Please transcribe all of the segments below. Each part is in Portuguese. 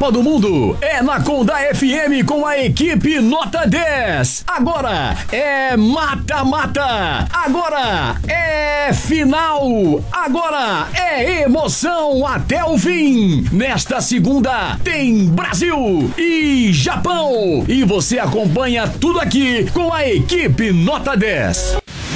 Copa do Mundo é na Conda FM com a equipe Nota 10. Agora é mata-mata. Agora é final. Agora é emoção até o fim. Nesta segunda tem Brasil e Japão. E você acompanha tudo aqui com a equipe Nota 10.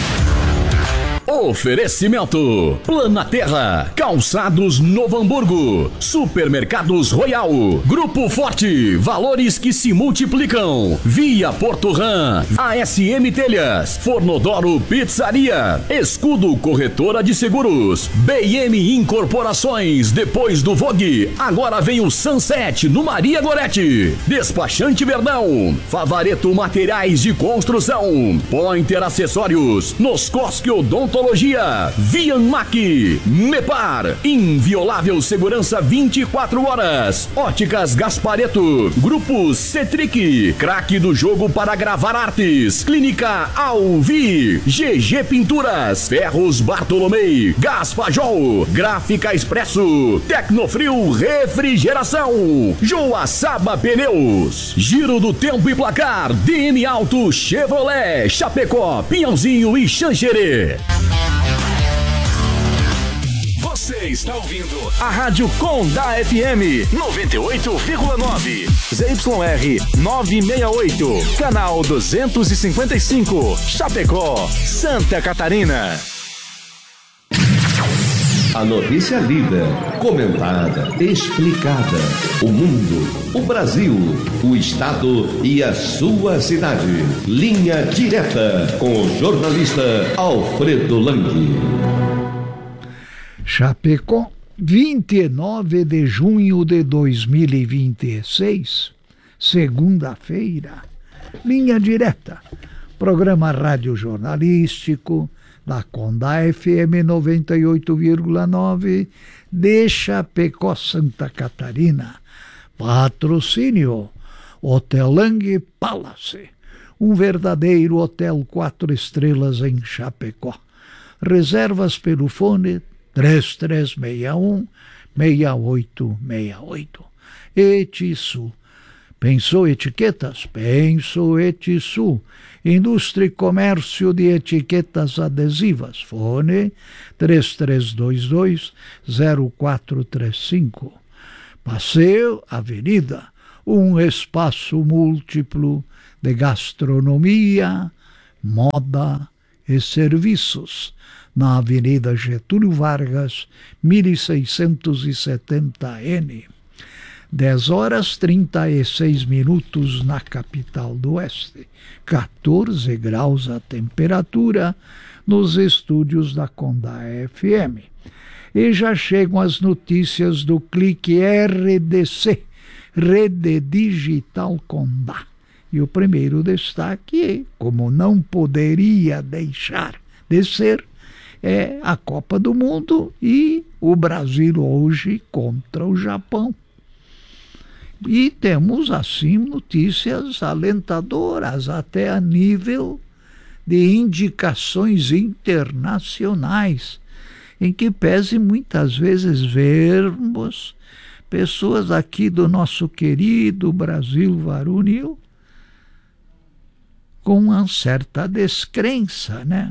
Oferecimento: Planaterra, Calçados Novo Hamburgo, Supermercados Royal, Grupo Forte, valores que se multiplicam, Via Porto Ram, ASM Telhas, Fornodoro Pizzaria, Escudo Corretora de Seguros, BM Incorporações, depois do Vogue, agora vem o Sunset no Maria Gorete, Despachante Verdão, Favareto Materiais de Construção, Pointer Acessórios, Noscosque Odontologia, Vianmac, Mepar, inviolável segurança 24 horas, Óticas Gaspareto, Grupo Cetric, craque do jogo para gravar artes, Clínica Alvi, GG Pinturas, Ferros Bartolomei, Gaspajol, Gráfica Expresso, Tecnofrio Refrigeração, Joaçaba Pneus, Giro do Tempo e Placar, DM Auto Chevrolet, Chapecó, Pinhãozinho e Xanxerê. Você está ouvindo a Rádio Conda FM 98,9, ZYR 968, canal 255, Chapecó, Santa Catarina. A notícia lida, comentada, explicada. O mundo, o Brasil, o estado e a sua cidade. Linha direta com o jornalista Alfredo Lang. Chapecó, 29 de junho de 2026, segunda-feira. Linha direta, programa radiojornalístico da Conda FM 98,9 de Chapecó, Santa Catarina. Patrocínio Hotel Lang Palace, um verdadeiro hotel 4 estrelas em Chapecó. Reservas pelo fone 3361-6868. Etisul. Pensou etiquetas? Pensou Etisul. Indústria e comércio de etiquetas adesivas. Fone 3322-0435. Passeio Avenida. Um espaço múltiplo de gastronomia, moda e serviços. Na Avenida Getúlio Vargas, 1670N. 10h36 na capital do Oeste. 14 graus a temperatura nos estúdios da Conda FM. E já chegam as notícias do Clique RDC, Rede Digital Conda. E o primeiro destaque, como não poderia deixar de ser, é a Copa do Mundo e o Brasil hoje contra o Japão. E temos, assim, notícias alentadoras, até a nível de indicações internacionais, em que pese muitas vezes vermos pessoas aqui do nosso querido Brasil varonil com uma certa descrença, né?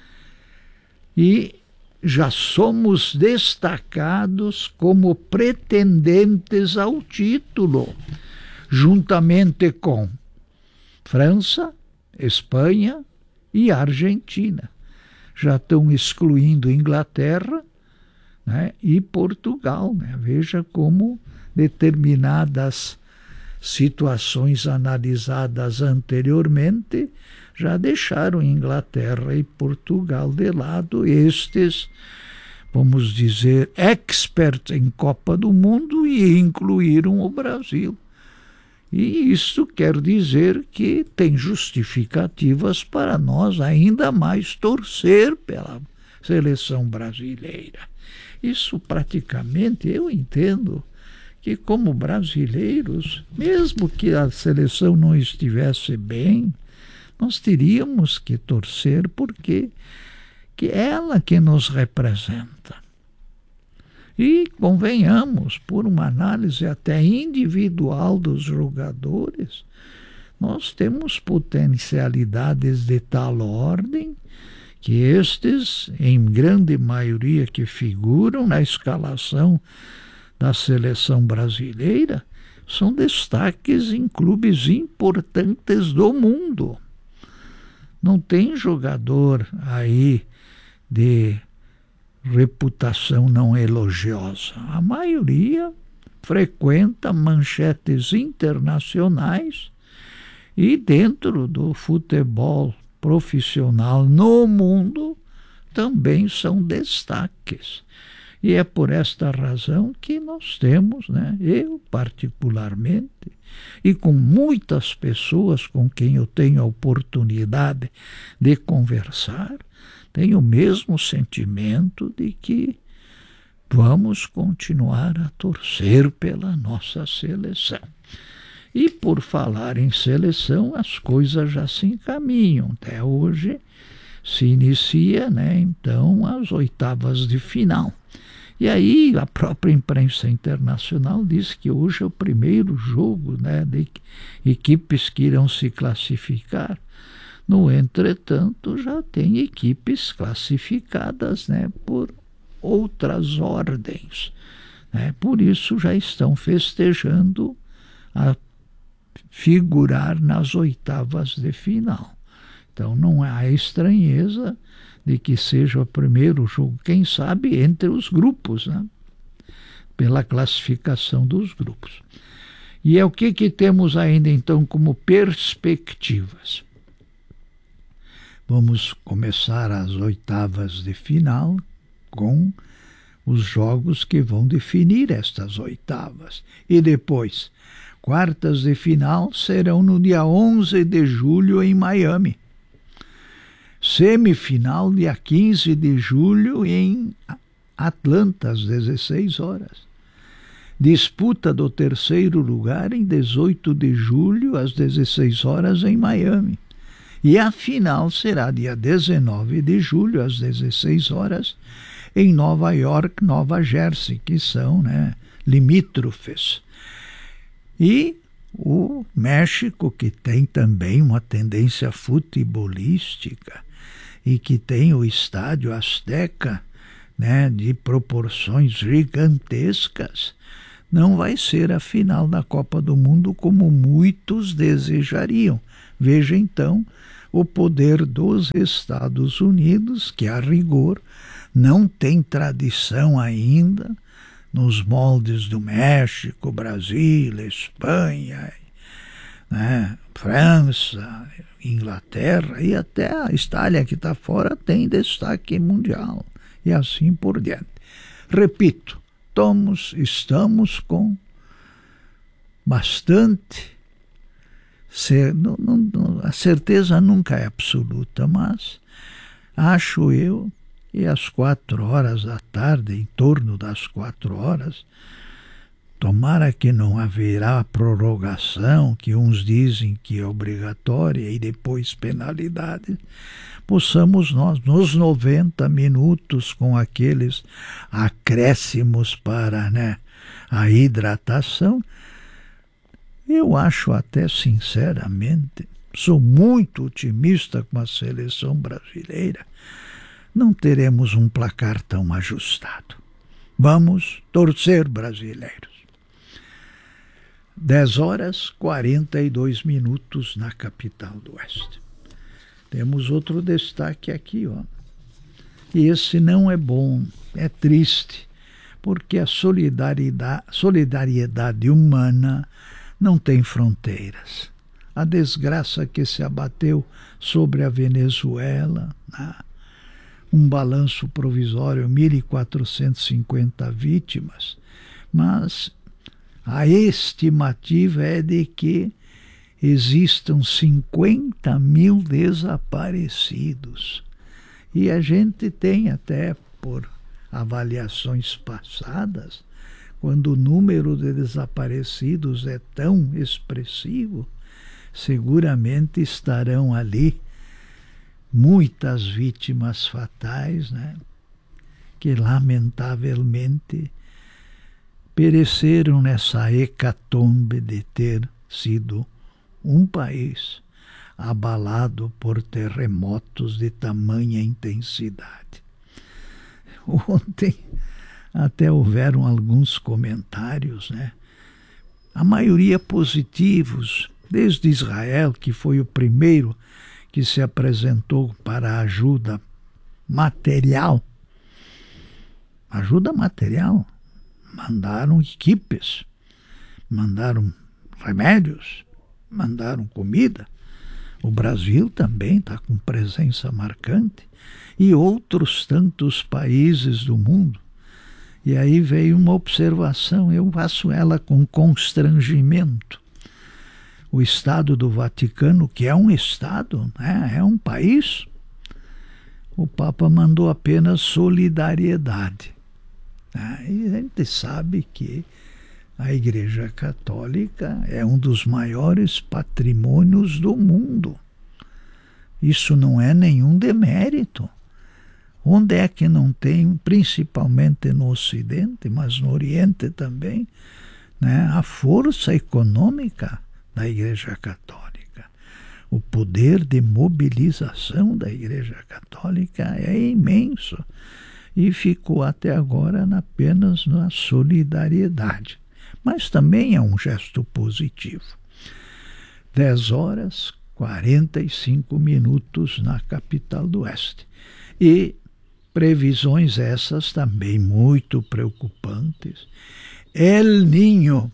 E já somos destacados como pretendentes ao título, juntamente com França, Espanha e Argentina. Já estão excluindo Inglaterra, né, e Portugal, né? Veja como determinadas situações analisadas anteriormente já deixaram Inglaterra e Portugal de lado, estes, vamos dizer, experts em Copa do Mundo, e incluíram o Brasil. E isso quer dizer que tem justificativas para nós ainda mais torcer pela seleção brasileira. Isso praticamente eu entendo que, como brasileiros, mesmo que a seleção não estivesse bem, nós teríamos que torcer porque que ela que nos representa. E convenhamos, por uma análise até individual dos jogadores, nós temos potencialidades de tal ordem que estes, em grande maioria que figuram na escalação da seleção brasileira, são destaques em clubes importantes do mundo. Não tem jogador aí de reputação não elogiosa. A maioria frequenta manchetes internacionais e dentro do futebol profissional no mundo também são destaques. E é por esta razão que nós temos, eu particularmente, e com muitas pessoas com quem eu tenho a oportunidade de conversar, tenho o mesmo sentimento de que vamos continuar a torcer pela nossa seleção. E por falar em seleção, as coisas já se encaminham. Até hoje se inicia, então, as oitavas de final. E aí a própria imprensa internacional diz que hoje é o primeiro jogo de equipes que irão se classificar. No entretanto, já tem equipes classificadas por outras ordens. Por isso já estão festejando a figurar nas oitavas de final. Então não há estranheza de que seja o primeiro jogo, quem sabe, entre os grupos, pela classificação dos grupos. E é o que temos ainda, então, como perspectivas. Vamos começar as oitavas de final com os jogos que vão definir estas oitavas. E depois, quartas de final serão no dia 11 de julho em Miami. Semifinal dia 15 de julho em Atlanta, às 16 horas. Disputa do terceiro lugar em 18 de julho, às 16 horas, em Miami. E a final será dia 19 de julho, às 16 horas, em Nova York, Nova Jersey, que são limítrofes. E o México, que tem também uma tendência futebolística e que tem o estádio Azteca, de proporções gigantescas, não vai ser a final da Copa do Mundo como muitos desejariam. Veja então o poder dos Estados Unidos, que a rigor não tem tradição ainda nos moldes do México, Brasil, Espanha, França, Inglaterra, e até a Itália, que está fora, tem destaque mundial, e assim por diante. Repito, estamos com bastante... a certeza nunca é absoluta, mas acho eu que às 4 horas da tarde, em torno das 4 horas, tomara que não haverá prorrogação, que uns dizem que é obrigatória e depois penalidade, possamos nós, nos 90 minutos, com aqueles acréscimos para a hidratação, eu acho até sinceramente, sou muito otimista com a seleção brasileira, não teremos um placar tão ajustado. Vamos torcer, brasileiros. 10 horas 42 minutos na capital do Oeste. Temos outro destaque aqui, E esse não é bom, é triste, porque a solidariedade humana não tem fronteiras. A desgraça que se abateu sobre a Venezuela, um balanço provisório, 1.450 vítimas, mas a estimativa é de que existam 50 mil desaparecidos. E a gente tem até, por avaliações passadas, quando o número de desaparecidos é tão expressivo, seguramente estarão ali muitas vítimas fatais, que lamentavelmente pereceram nessa hecatombe de ter sido um país abalado por terremotos de tamanha intensidade. Ontem até houveram alguns comentários, né? A maioria positivos, desde Israel, que foi o primeiro que se apresentou para ajuda material. Ajuda material. Mandaram equipes, mandaram remédios, mandaram comida. O Brasil também está com presença marcante e outros tantos países do mundo. E aí veio uma observação, eu faço ela com constrangimento. O Estado do Vaticano, que é um Estado, né, é um país, o Papa mandou apenas solidariedade. E a gente sabe que a Igreja Católica é um dos maiores patrimônios do mundo. Isso não é nenhum demérito. Onde é que não tem, principalmente no Ocidente, mas no Oriente também, né, a força econômica da Igreja Católica. O poder de mobilização da Igreja Católica é imenso e ficou até agora apenas na solidariedade. Mas também é um gesto positivo. 10h45 na capital do Oeste. E previsões essas também muito preocupantes. El Niño.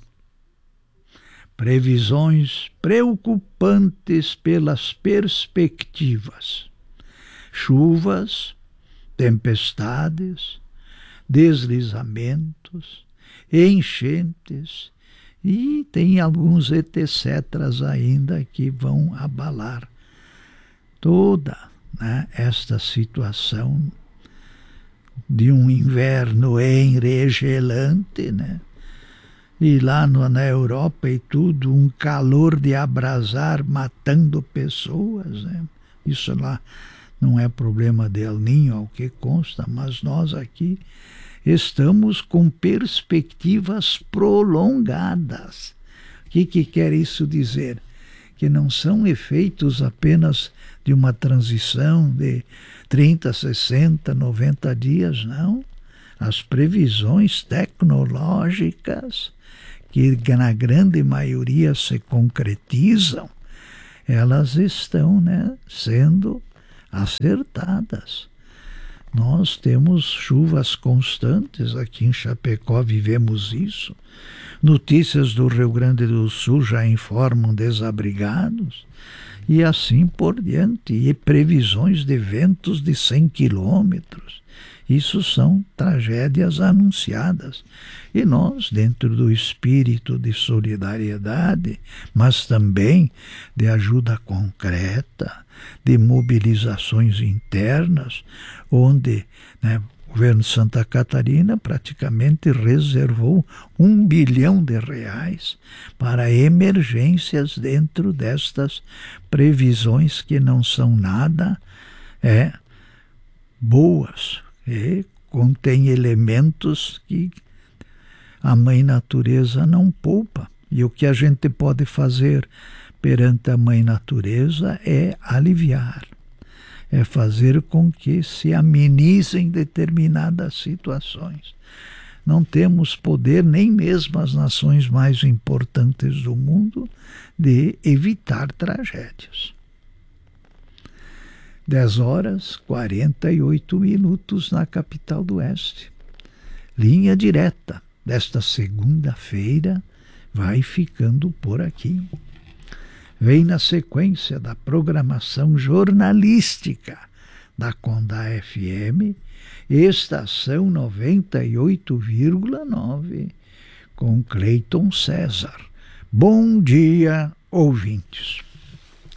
Previsões preocupantes pelas perspectivas. Chuvas, tempestades, deslizamentos, enchentes e tem alguns etcéteras ainda que vão abalar toda, né, esta situação de um inverno enregelante, né? E lá na Europa e tudo, um calor de abrasar matando pessoas, né? Isso lá não é problema de El Niño, ao que consta, mas nós aqui estamos com perspectivas prolongadas. O que quer isso dizer? Que não são efeitos apenas de uma transição de 30, 60, 90 dias, não. As previsões tecnológicas, que na grande maioria se concretizam, elas estão, né, sendo acertadas. Nós temos chuvas constantes, aqui em Chapecó vivemos isso. Notícias do Rio Grande do Sul já informam desabrigados, e assim por diante, e previsões de ventos de 100 quilômetros. Isso são tragédias anunciadas. E nós, dentro do espírito de solidariedade, mas também de ajuda concreta, de mobilizações internas, onde, né, o governo de Santa Catarina praticamente reservou R$1 bilhão para emergências dentro destas previsões que não são nada boas. E contém elementos que a Mãe Natureza não poupa. E o que a gente pode fazer perante a Mãe Natureza é aliviar, é fazer com que se amenizem determinadas situações. Não temos poder, nem mesmo as nações mais importantes do mundo, de evitar tragédias. 10h48 na capital do Oeste. Linha direta desta segunda-feira vai ficando por aqui. Vem na sequência da programação jornalística da Condá FM, estação 98,9, com Cleiton César. Bom dia, ouvintes.